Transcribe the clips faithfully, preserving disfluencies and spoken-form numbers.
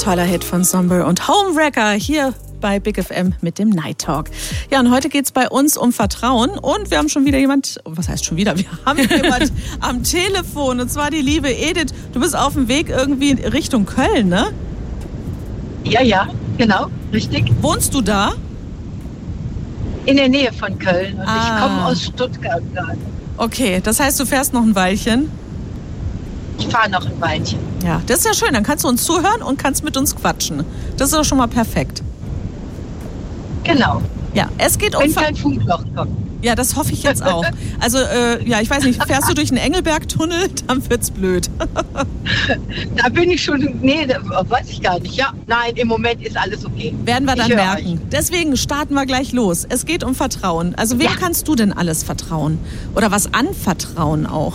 Toller Hit von Somber und Homewrecker hier bei Big F M mit dem Night Talk. Ja, und heute geht's bei uns um Vertrauen und wir haben schon wieder jemand, was heißt schon wieder, wir haben jemand am Telefon und zwar die liebe Edith. Du bist auf dem Weg irgendwie Richtung Köln, ne? Ja, ja, genau, richtig. Wohnst du da? In der Nähe von Köln und ah. ich komme aus Stuttgart gerade. Okay, das heißt, du fährst noch ein Weilchen? Ich fahre noch ein Weilchen. Ja, das ist ja schön, dann kannst du uns zuhören und kannst mit uns quatschen. Das ist doch schon mal perfekt. Genau. Ja, es geht um... Wenn kein Funkloch kommt. Ja, das hoffe ich jetzt auch. Also, äh, ja, ich weiß nicht, fährst du durch den Engelberg-Tunnel, dann wird's blöd. Da bin ich schon, nee, weiß ich gar nicht. Ja, nein, im Moment ist alles okay. Werden wir dann ich merken. Euch. Deswegen starten wir gleich los. Es geht um Vertrauen. Also, wem ja. kannst du denn alles vertrauen? Oder was anvertrauen auch?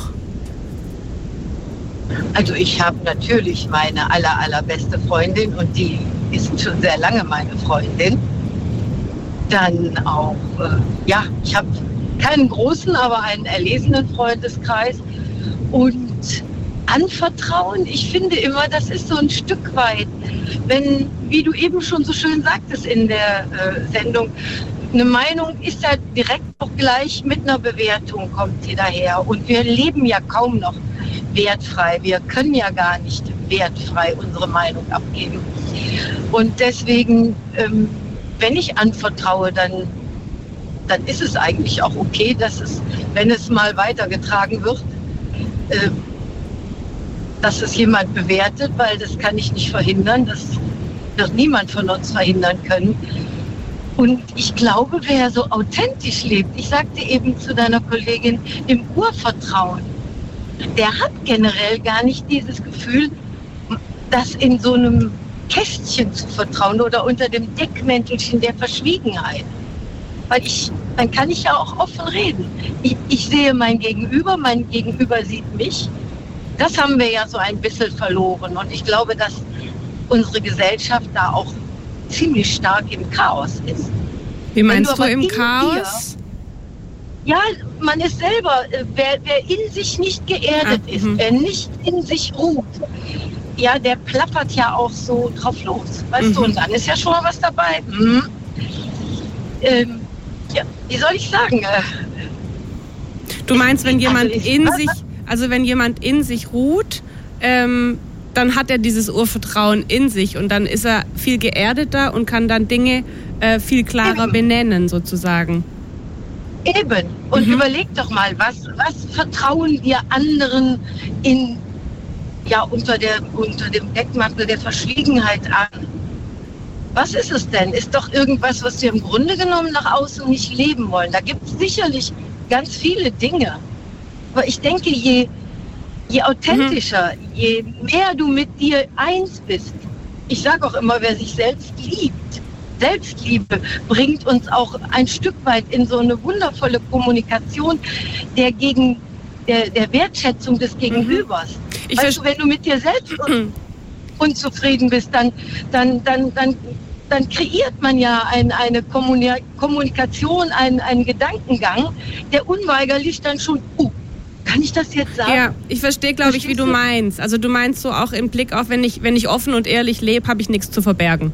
Also, ich habe natürlich meine aller, allerbeste Freundin und die ist schon sehr lange meine Freundin. Dann auch, äh, ja, ich habe keinen großen, aber einen erlesenen Freundeskreis. Und anvertrauen, ich finde immer, das ist so ein Stück weit, wenn, wie du eben schon so schön sagtest in der äh, Sendung, eine Meinung ist ja direkt auch gleich mit einer Bewertung, kommt sie daher. Und wir leben ja kaum noch wertfrei. Wir können ja gar nicht wertfrei unsere Meinung abgeben. Und deswegen... Ähm, wenn ich anvertraue, dann, dann ist es eigentlich auch okay, dass es, wenn es mal weitergetragen wird, äh, dass es jemand bewertet, weil das kann ich nicht verhindern, das wird niemand von uns verhindern können. Und ich glaube, wer so authentisch lebt, ich sagte eben zu deiner Kollegin, im Urvertrauen, der hat generell gar nicht dieses Gefühl, dass in so einem Kästchen zu vertrauen oder unter dem Deckmäntelchen der Verschwiegenheit. Weil ich, dann kann ich ja auch offen reden. Ich, ich sehe mein Gegenüber, mein Gegenüber sieht mich. Das haben wir ja so ein bisschen verloren. Und ich glaube, dass unsere Gesellschaft da auch ziemlich stark im Chaos ist. Wie meinst du, du im Chaos? Dir, ja, man ist selber, wer, wer in sich nicht geerdet ah, ist, mh. wer nicht in sich ruht, ja, der plappert ja auch so drauf los, weißt mhm. du, und dann ist ja schon mal was dabei. Mhm. Ähm, ja, wie soll ich sagen? Du meinst, wenn jemand also in sich, also wenn jemand in sich ruht, ähm, dann hat er dieses Urvertrauen in sich und dann ist er viel geerdeter und kann dann Dinge äh, viel klarer Eben. benennen, sozusagen. Eben. Und mhm. überleg doch mal, was, was vertrauen wir anderen in ja, unter, der, unter dem Deckmantel der Verschwiegenheit an. Was ist es denn? Ist doch irgendwas, was wir im Grunde genommen nach außen nicht leben wollen. Da gibt es sicherlich ganz viele Dinge. Aber ich denke, je, je authentischer, mhm. je mehr du mit dir eins bist, ich sage auch immer, wer sich selbst liebt, Selbstliebe bringt uns auch ein Stück weit in so eine wundervolle Kommunikation der, gegen, der, der Wertschätzung des Gegenübers. Mhm. Ich weißt du, wenn du mit dir selbst un- unzufrieden bist, dann, dann, dann, dann, dann kreiert man ja ein, eine Kommuni- Kommunikation, einen, einen Gedankengang, der unweigerlich dann schon, uh, kann ich das jetzt sagen? Ja, ich verstehe, glaube ich, wie du meinst. Also du meinst so auch im Blick auf, wenn ich, wenn ich offen und ehrlich lebe, habe ich nichts zu verbergen.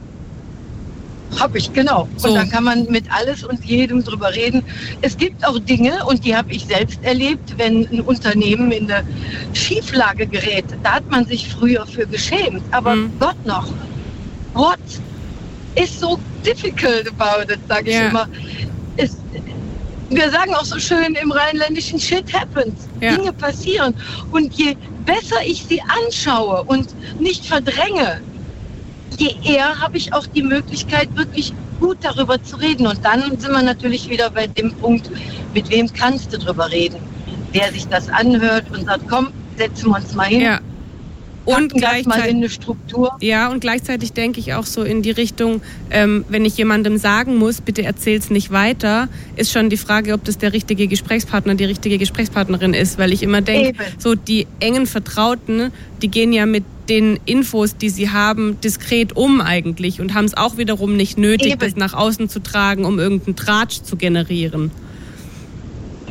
Habe ich, genau. So. Und dann kann man mit alles und jedem drüber reden. Es gibt auch Dinge, und die habe ich selbst erlebt, wenn ein Unternehmen in eine Schieflage gerät. Da hat man sich früher für geschämt. Aber mhm. Gott noch, what is so difficult about it, sage ich ja. immer. Es, wir sagen auch so schön im Rheinländischen, shit happens. Ja. Dinge passieren. Und je besser ich sie anschaue und nicht verdränge, je eher habe ich auch die Möglichkeit, wirklich gut darüber zu reden. Und dann sind wir natürlich wieder bei dem Punkt, mit wem kannst du drüber reden? Wer sich das anhört und sagt, komm, setzen wir uns mal hin. Ja. Und gleichzeitig mal in eine Struktur. Ja, und gleichzeitig denke ich auch so in die Richtung, ähm, wenn ich jemandem sagen muss, bitte erzähl's nicht weiter, ist schon die Frage, ob das der richtige Gesprächspartner, die richtige Gesprächspartnerin ist, weil ich immer denke, so die engen Vertrauten, die gehen ja mit den Infos, die sie haben, diskret um eigentlich und haben es auch wiederum nicht nötig, Eben. das nach außen zu tragen, um irgendeinen Tratsch zu generieren.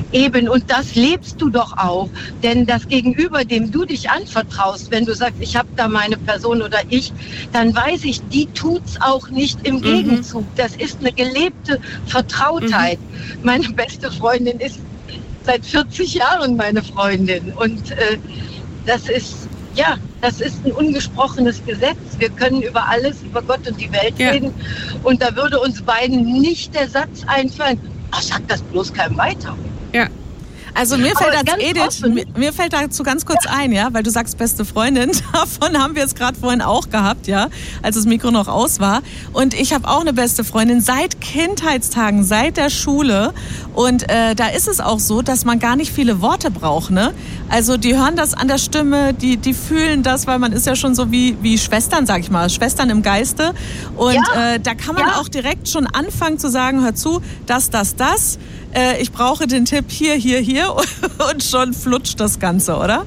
Eben, und das lebst du doch auch. Denn das Gegenüber, dem du dich anvertraust, wenn du sagst, ich habe da meine Person oder ich, dann weiß ich, die tut's auch nicht im mhm. Gegenzug. Das ist eine gelebte Vertrautheit. Mhm. Meine beste Freundin ist seit vierzig Jahren meine Freundin. Und äh, das ist, ja, das ist ein ungesprochenes Gesetz. Wir können über alles, über Gott und die Welt ja. reden. Und da würde uns beiden nicht der Satz einfallen, ach, sag das bloß keinem weiter. Ja. Also mir fällt als Edith, mir, mir fällt dazu ganz kurz ja. ein, ja, weil du sagst beste Freundin, davon haben wir es gerade vorhin auch gehabt, ja, als das Mikro noch aus war. Und ich habe auch eine beste Freundin seit Kindheitstagen, seit der Schule. Und äh, da ist es auch so, dass man gar nicht viele Worte braucht, ne? Also die hören das an der Stimme, die die fühlen das, weil man ist ja schon so wie wie Schwestern, sag ich mal, Schwestern im Geiste. Und ja. äh, da kann man ja. auch direkt schon anfangen zu sagen, hör zu, das, das, das. Äh, ich brauche den Tipp hier, hier, hier und schon flutscht das Ganze, oder?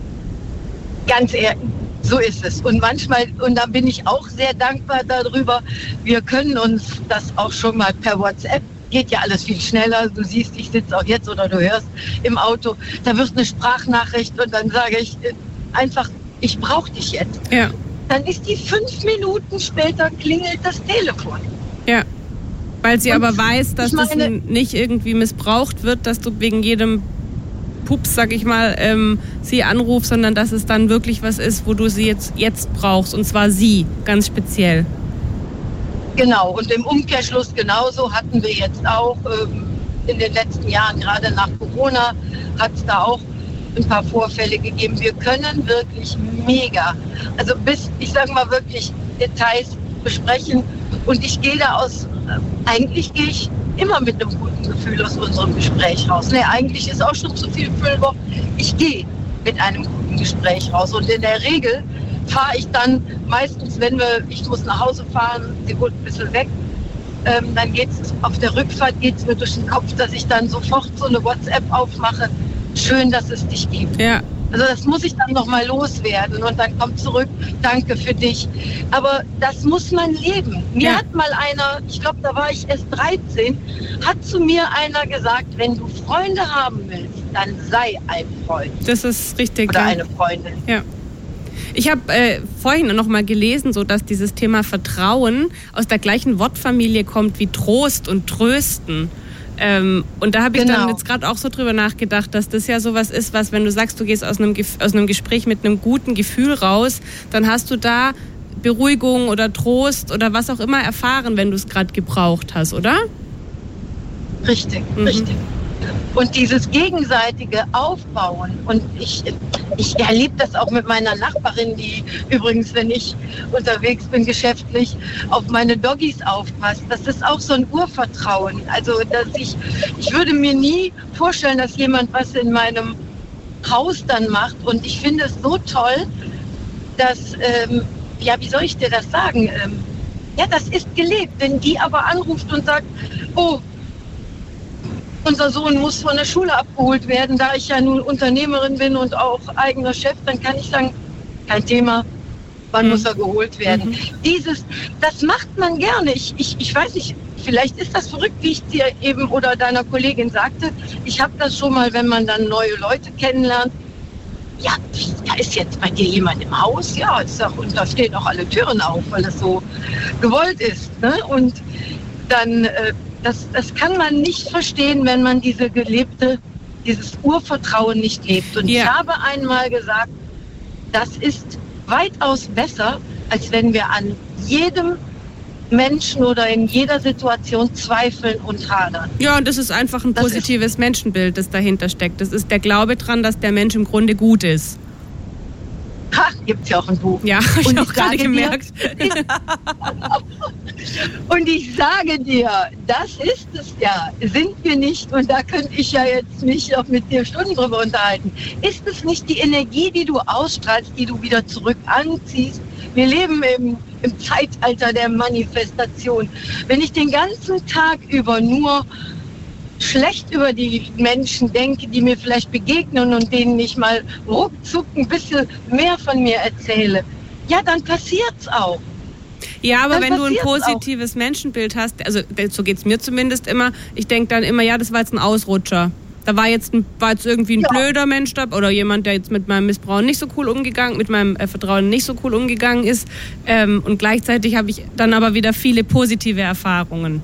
Ganz ehrlich, so ist es. Und manchmal, und da bin ich auch sehr dankbar darüber, wir können uns das auch schon mal per WhatsApp, geht ja alles viel schneller, du siehst, ich sitze auch jetzt oder du hörst im Auto, da wird eine Sprachnachricht und dann sage ich einfach, ich brauche dich jetzt. Ja. Dann ist die fünf Minuten später klingelt das Telefon. Ja. Weil sie und aber weiß, dass meine, das nicht irgendwie missbraucht wird, dass du wegen jedem Pups, sag ich mal, ähm, sie anrufst, sondern dass es dann wirklich was ist, wo du sie jetzt, jetzt brauchst. Und zwar sie, ganz speziell. Genau, und im Umkehrschluss genauso hatten wir jetzt auch ähm, in den letzten Jahren, gerade nach Corona, hat es da auch ein paar Vorfälle gegeben. Wir können wirklich mega, also bis, ich sage mal wirklich, Details besprechen. Und ich gehe da aus, äh, eigentlich gehe ich immer mit einem guten Gefühl aus unserem Gespräch raus. Ne, eigentlich ist auch schon zu viel Füllwort. Ich gehe mit einem guten Gespräch raus. Und in der Regel fahre ich dann meistens, wenn wir, ich muss nach Hause fahren, sie wohnt ein bisschen weg, ähm, dann geht's auf der Rückfahrt geht's mir durch den Kopf, dass ich dann sofort so eine WhatsApp aufmache. Schön, dass es dich gibt. Ja. Also das muss ich dann nochmal loswerden und dann kommt zurück, danke für dich. Aber das muss man leben. Mir ja. hat mal einer, ich glaube, da war ich erst dreizehn, hat zu mir einer gesagt, wenn du Freunde haben willst, dann sei ein Freund. Das ist richtig. Oder ja. eine Freundin. Ja. Ich habe äh, vorhin noch mal gelesen, so dass dieses Thema Vertrauen aus der gleichen Wortfamilie kommt wie Trost und Trösten. Ähm, und da habe ich genau. dann jetzt gerade auch so drüber nachgedacht, dass das ja sowas ist, was, wenn du sagst, du gehst aus einem, aus einem Gespräch mit einem guten Gefühl raus, dann hast du da Beruhigung oder Trost oder was auch immer erfahren, wenn du es gerade gebraucht hast, oder? Richtig, mhm. richtig. Und dieses gegenseitige Aufbauen, und ich, ich erlebe das auch mit meiner Nachbarin, die übrigens, wenn ich unterwegs bin geschäftlich, auf meine Doggies aufpasst. Das ist auch so ein Urvertrauen. Also dass ich, ich würde mir nie vorstellen, dass jemand was in meinem Haus dann macht. Und ich finde es so toll, dass, ähm, ja, wie soll ich dir das sagen? Ähm, ja, das ist gelebt. Wenn die aber anruft und sagt, oh, unser Sohn muss von der Schule abgeholt werden, da ich ja nun Unternehmerin bin und auch eigener Chef, dann kann ich sagen, kein Thema, wann mhm. muss er geholt werden. Mhm. Dieses, das macht man gerne. Ich, ich, ich weiß nicht, vielleicht ist das verrückt, wie ich dir eben oder deiner Kollegin sagte. Ich habe das schon mal, wenn man dann neue Leute kennenlernt. Ja, da ist jetzt bei dir jemand im Haus, ja, ich sag, und da stehen auch alle Türen auf, weil das so gewollt ist. Ne? Und dann äh, Das, das kann man nicht verstehen, wenn man diese gelebte, dieses Urvertrauen nicht lebt. Und ja. ich habe einmal gesagt, das ist weitaus besser, als wenn wir an jedem Menschen oder in jeder Situation zweifeln und hadern. Ja, und das ist einfach ein das positives ist, Menschenbild, das dahinter steckt. Das ist der Glaube dran, dass der Mensch im Grunde gut ist. Ha, gibt's ja auch ein Buch. Ja, hab ich auch gerade gemerkt. Dir, und ich sage dir, das ist es ja. Sind wir nicht, und da könnte ich ja jetzt mich auch mit dir Stunden drüber unterhalten, ist es nicht die Energie, die du ausstrahlst, die du wieder zurück anziehst? Wir leben im, im Zeitalter der Manifestation. Wenn ich den ganzen Tag über nur schlecht über die Menschen denke, die mir vielleicht begegnen und denen ich mal ruckzuck ein bisschen mehr von mir erzähle, ja, dann passiert's auch. Ja, aber dann wenn du ein positives auch. Menschenbild hast, also so geht's mir zumindest immer, ich denke dann immer, ja, das war jetzt ein Ausrutscher. Da war jetzt, ein, war jetzt irgendwie ein ja. blöder Mensch da oder jemand, der jetzt mit meinem Missbrauch nicht so cool umgegangen, mit meinem äh, Vertrauen nicht so cool umgegangen ist. Ähm, und gleichzeitig habe ich dann aber wieder viele positive Erfahrungen.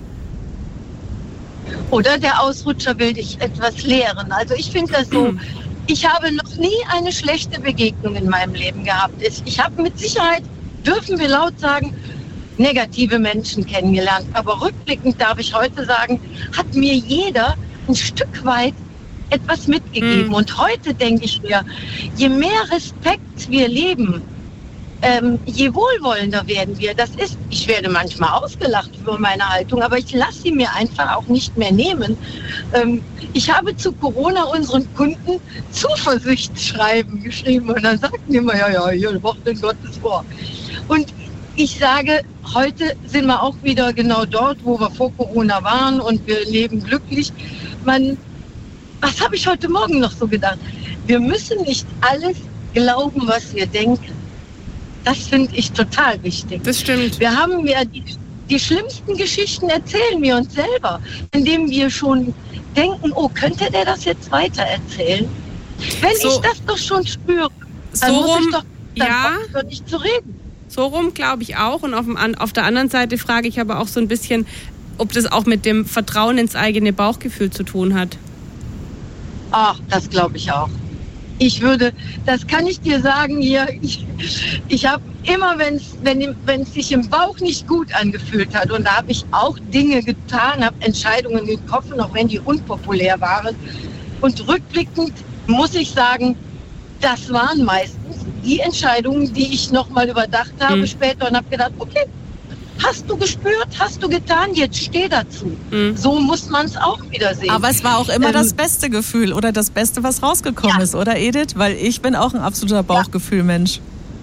Oder der Ausrutscher will dich etwas lehren. Also ich finde das so, ich habe noch nie eine schlechte Begegnung in meinem Leben gehabt. Ich habe mit Sicherheit, dürfen wir laut sagen, negative Menschen kennengelernt. Aber rückblickend darf ich heute sagen, hat mir jeder ein Stück weit etwas mitgegeben. Mhm. Und heute denke ich mir, je mehr Respekt wir leben, ähm, je wohlwollender werden wir. Das ist, ich werde manchmal ausgelacht über meine Haltung, aber ich lasse sie mir einfach auch nicht mehr nehmen. Ähm, ich habe zu Corona unseren Kunden Zuversichtsschreiben geschrieben und dann sagten die immer, ja, ja, hier, Wort in Gottes Ohr. Und ich sage, heute sind wir auch wieder genau dort, wo wir vor Corona waren und wir leben glücklich. Man, was habe ich heute Morgen noch so gedacht? Wir müssen nicht alles glauben, was wir denken. Das finde ich total wichtig. Das stimmt. Wir haben ja die, die schlimmsten Geschichten erzählen wir uns selber, indem wir schon denken, oh, könnte der das jetzt weiter erzählen? Wenn so, ich das doch schon spüre, dann so muss rum, ich doch, dann ja, doch nicht zu reden. So rum glaube ich auch. Und auf, dem, auf der anderen Seite frage ich aber auch so ein bisschen, ob das auch mit dem Vertrauen ins eigene Bauchgefühl zu tun hat. Ach, das glaube ich auch. Ich würde, das kann ich dir sagen hier, ich, ich habe immer, wenn's, wenn es sich im Bauch nicht gut angefühlt hat, und da habe ich auch Dinge getan, habe Entscheidungen getroffen, auch wenn die unpopulär waren. Und rückblickend muss ich sagen, das waren meistens die Entscheidungen, die ich nochmal überdacht habe mhm. später und habe gedacht, okay, hast du gespürt, hast du getan, jetzt steh dazu. Mhm. So muss man es auch wieder sehen. Aber es war auch immer ähm, das beste Gefühl oder das Beste, was rausgekommen ja. ist, oder Edith? Weil ich bin auch ein absoluter Bauchgefühl-Mensch.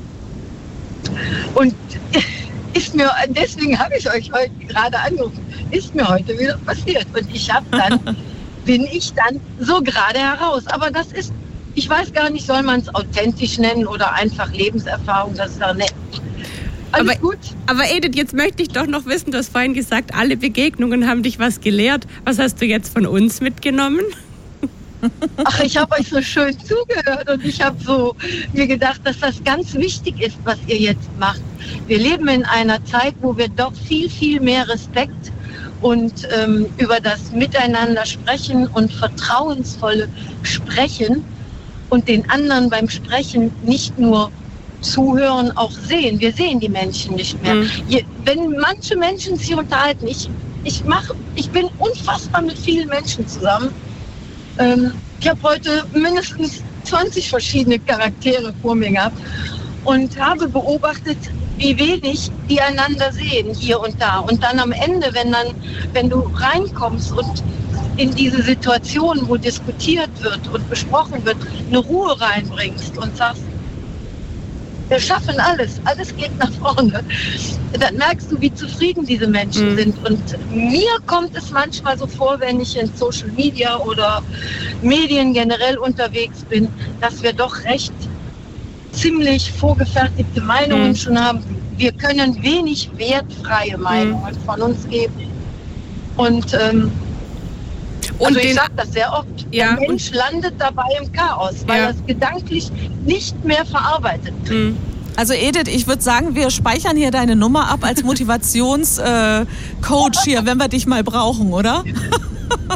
Und ist mir, deswegen habe ich euch heute gerade angerufen, ist mir heute wieder passiert. Und ich habe dann, bin ich dann so gerade heraus. Aber das ist, ich weiß gar nicht, soll man es authentisch nennen oder einfach Lebenserfahrung, das ist ja nett. Alles aber, gut. Aber Edith, jetzt möchte ich doch noch wissen, du hast vorhin gesagt, alle Begegnungen haben dich was gelehrt. Was hast du jetzt von uns mitgenommen? Ach, ich habe euch so schön zugehört und ich habe so mir gedacht, dass das ganz wichtig ist, was ihr jetzt macht. Wir leben in einer Zeit, wo wir doch viel, viel mehr Respekt und ähm, über das Miteinander sprechen und vertrauensvolle Sprechen und den anderen beim Sprechen nicht nur zuhören, auch sehen. Wir sehen die Menschen nicht mehr. Mhm. Je, wenn manche Menschen sich unterhalten, ich, ich, mach, ich bin unfassbar mit vielen Menschen zusammen. Ähm, ich habe heute mindestens zwanzig verschiedene Charaktere vor mir gehabt und habe beobachtet, wie wenig die einander sehen, hier und da. Und dann am Ende, wenn, dann, wenn du reinkommst und in diese Situation, wo diskutiert wird und besprochen wird, eine Ruhe reinbringst und sagst, wir schaffen alles, alles geht nach vorne. Dann merkst du, wie zufrieden diese Menschen mhm. sind. Und mir kommt es manchmal so vor, wenn ich in Social Media oder Medien generell unterwegs bin, dass wir doch recht ziemlich vorgefertigte Meinungen mhm. schon haben. Wir können wenig wertfreie Meinungen mhm. von uns geben. Und, ähm, und also ich sage das sehr oft, ja, der Mensch landet dabei im Chaos, weil ja. er es gedanklich nicht mehr verarbeitet. Mhm. Also Edith, ich würde sagen, wir speichern hier deine Nummer ab als Motivationscoach äh, hier, wenn wir dich mal brauchen, oder?